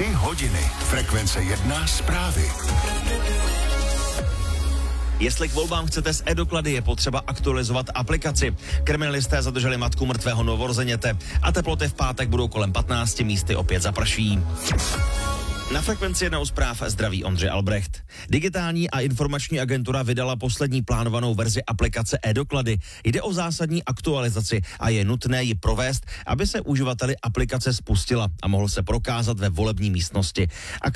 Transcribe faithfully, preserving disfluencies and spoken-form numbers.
Tři hodiny. Frekvence jedna zprávy. Jestli k volbám chcete z e-doklady, je potřeba aktualizovat aplikaci. Kriminalisté zadrželi matku mrtvého novorozeněte a teploty v pátek budou kolem patnácti, místy opět zaprší. Na Frekvenci jedna zpráv zdraví Ondřej Albrecht. Digitální a informační agentura vydala poslední plánovanou verzi aplikace e-doklady. Jde o zásadní aktualizaci a je nutné ji provést, aby se uživateli aplikace spustila a mohl se prokázat ve volební místnosti.